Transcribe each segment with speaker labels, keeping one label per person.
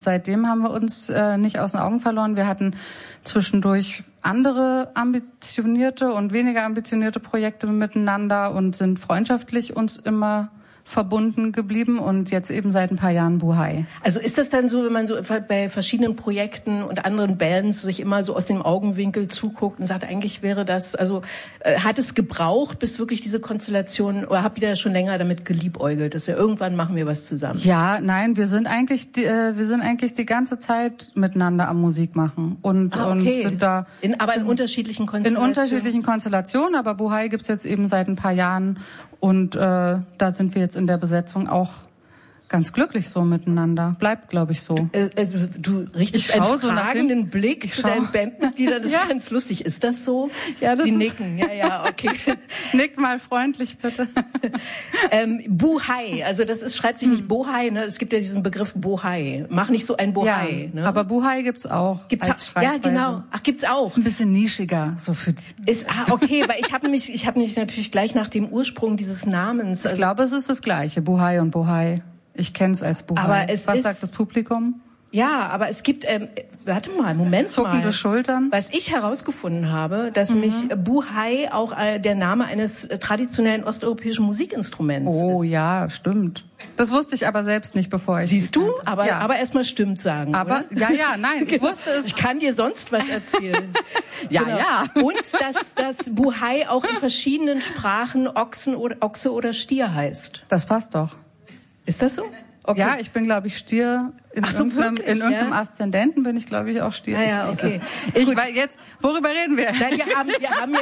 Speaker 1: Seitdem haben wir uns nicht aus den Augen verloren. Wir hatten zwischendurch andere ambitionierte und weniger ambitionierte Projekte miteinander und sind freundschaftlich uns immer verbunden geblieben und jetzt eben seit ein paar Jahren Buhai.
Speaker 2: Also ist das dann so, wenn man so bei verschiedenen Projekten und anderen Bands sich immer so aus dem Augenwinkel zuguckt und sagt, eigentlich wäre das, also hat es gebraucht, bis wirklich diese Konstellation, oder habt ihr da schon länger damit geliebäugelt, dass wir irgendwann machen wir was zusammen?
Speaker 1: Ja, nein, wir sind eigentlich die ganze Zeit miteinander am Musik machen und sind da
Speaker 2: in unterschiedlichen Konstellationen.
Speaker 1: In unterschiedlichen Konstellationen, aber Buhai gibt's jetzt eben seit ein paar Jahren und da sind wir jetzt in der Besetzung auch ganz glücklich so miteinander. Bleibt, glaube ich, so.
Speaker 2: Du richtest einen fragenden Blick zu deinen Bandmitgliedern. Das ist ganz lustig. Ist das so?
Speaker 1: Ja,
Speaker 2: Sie nicken. Ja, okay.
Speaker 1: Nickt mal freundlich, bitte.
Speaker 2: Buhai. Also das schreibt sich nicht Bohai, ne? Es gibt ja diesen Begriff Bohai. Mach nicht so ein Bohai.
Speaker 1: Ja,
Speaker 2: ne?
Speaker 1: aber Buhai gibt's auch.
Speaker 2: Ja, genau. Ach, gibt's auch.
Speaker 1: Ist ein bisschen nischiger, so für die.
Speaker 2: Okay, weil ich habe mich natürlich gleich nach dem Ursprung dieses Namens.
Speaker 1: Ich glaube, es ist das Gleiche. Buhai und Bohai. Ich kenne es als Buhai.
Speaker 2: Aber
Speaker 1: was sagt das Publikum?
Speaker 2: Ja, aber es gibt, warte mal, Moment mal.
Speaker 1: Zuckende Schultern.
Speaker 2: Was ich herausgefunden habe, dass nämlich Buhai auch der Name eines traditionellen osteuropäischen Musikinstruments ist.
Speaker 1: Oh ja, stimmt. Das wusste ich aber selbst nicht, bevor ich...
Speaker 2: Siehst du? Aber erstmal stimmt sagen,
Speaker 1: aber
Speaker 2: oder?
Speaker 1: Nein, ich wusste es.
Speaker 2: Ich kann dir sonst was erzählen.
Speaker 1: Ja.
Speaker 2: Und dass Buhai auch in verschiedenen Sprachen Ochse oder Stier heißt.
Speaker 1: Das passt doch.
Speaker 2: Ist das so? Okay.
Speaker 1: Ja, ich bin, glaube ich, Stier. In irgendeinem Aszendenten bin ich, glaube ich, auch Stier.
Speaker 2: Ja, okay.
Speaker 1: Weil jetzt, worüber reden wir?
Speaker 2: Nein, wir haben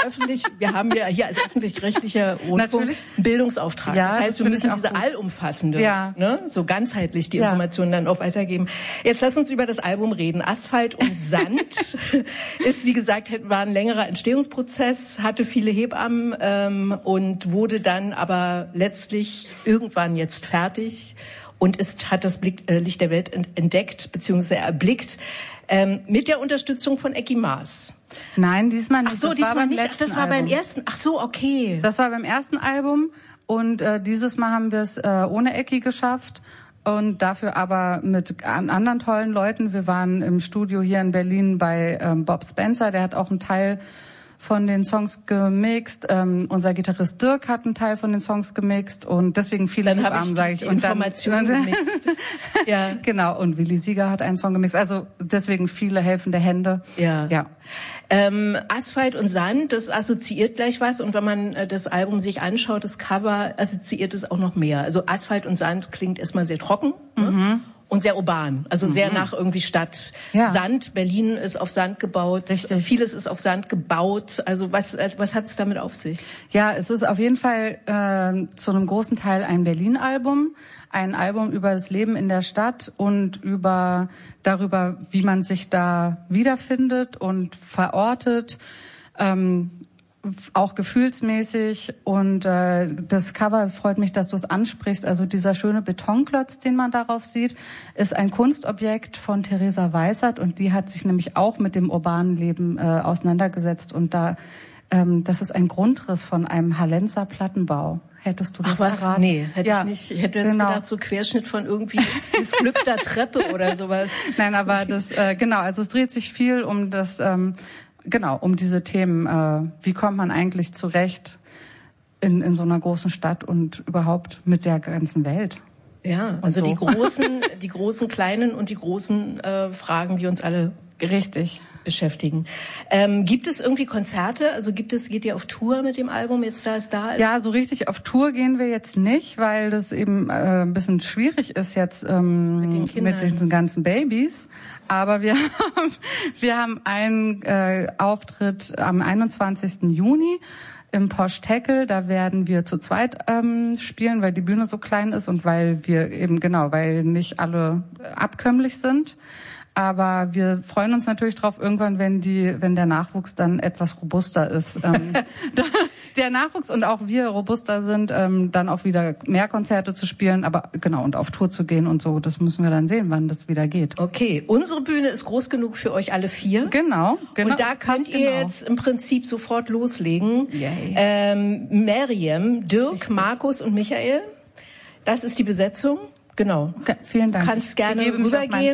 Speaker 2: ja hier als öffentlich-rechtlicher Rundfunk einen Bildungsauftrag.
Speaker 1: Ja,
Speaker 2: das heißt, wir müssen diese allumfassende, so ganzheitlich die Informationen dann auch weitergeben. Jetzt lass uns über das Album reden. Asphalt und Sand ist, wie gesagt, war ein längerer Entstehungsprozess, hatte viele Hebammen und wurde dann aber letztlich irgendwann jetzt fertig. Und hat das Licht der Welt entdeckt bzw. erblickt mit der Unterstützung von Ecki Maas.
Speaker 1: Nein, diesmal nicht.
Speaker 2: Ach so, diesmal nicht. Das war beim ersten. Ach so, okay.
Speaker 1: Das war beim ersten Album und dieses Mal haben wir es ohne Ecki geschafft und dafür aber mit anderen tollen Leuten. Wir waren im Studio hier in Berlin bei Bob Spencer, der hat auch einen Teil von den Songs gemixt. Unser Gitarrist Dirk hat einen Teil von den Songs gemixt und deswegen viele Hebammen, sage ich. Und
Speaker 2: Informationen gemixt.
Speaker 1: Ja, genau. Und Willi Sieger hat einen Song gemixt. Also deswegen viele helfende Hände.
Speaker 2: Ja. Asphalt und Sand, das assoziiert gleich was. Und wenn man das Album sich anschaut, das Cover, assoziiert es auch noch mehr. Also Asphalt und Sand klingt erstmal sehr trocken. Ne? Und sehr urban, also sehr nach irgendwie Stadt. Ja. Sand, Berlin ist auf Sand gebaut.
Speaker 1: Richtig.
Speaker 2: Vieles ist auf Sand gebaut. Also was hat es damit auf sich?
Speaker 1: Ja, es ist auf jeden Fall zu einem großen Teil ein Berlin-Album. Ein Album über das Leben in der Stadt und darüber, wie man sich da wiederfindet und verortet. Auch gefühlsmäßig und das Cover freut mich, dass du es ansprichst. Also dieser schöne Betonklotz, den man darauf sieht, ist ein Kunstobjekt von Theresa Weissert und die hat sich nämlich auch mit dem urbanen Leben auseinandergesetzt und das ist ein Grundriss von einem Hallenser Plattenbau. Hättest du das erraten?
Speaker 2: Nee, hätte ich nicht. Ich hätte jetzt gedacht, so Querschnitt von irgendwie missglückter Treppe oder sowas.
Speaker 1: Nein, aber also es dreht sich viel um das um diese Themen. Wie kommt man eigentlich zurecht in so einer großen Stadt und überhaupt mit der ganzen Welt?
Speaker 2: Ja, also so. die großen kleinen und die großen Fragen, die uns alle richtig beschäftigen. Gibt es irgendwie Konzerte? Also geht ihr auf Tour mit dem Album jetzt, da es da ist?
Speaker 1: Ja, so richtig auf Tour gehen wir jetzt nicht, weil das eben ein bisschen schwierig ist jetzt mit diesen ganzen Babys. Aber wir haben einen Auftritt am 21. Juni im Posh Tackle. Da werden wir zu zweit spielen, weil die Bühne so klein ist und weil weil nicht alle abkömmlich sind. Aber wir freuen uns natürlich drauf, irgendwann, wenn der Nachwuchs dann etwas robuster ist. Der Nachwuchs und auch wir robuster sind, dann auch wieder mehr Konzerte zu spielen, aber und auf Tour zu gehen und so. Das müssen wir dann sehen, wann das wieder geht.
Speaker 2: Okay, unsere Bühne ist groß genug für euch alle 4.
Speaker 1: Genau.
Speaker 2: Und da könnt ihr jetzt im Prinzip sofort loslegen.
Speaker 1: Yay.
Speaker 2: Meriem, Dirk, richtig. Markus und Michael. Das ist die Besetzung. Genau.
Speaker 1: Okay, vielen Dank.
Speaker 2: Kannst gerne rübergehen.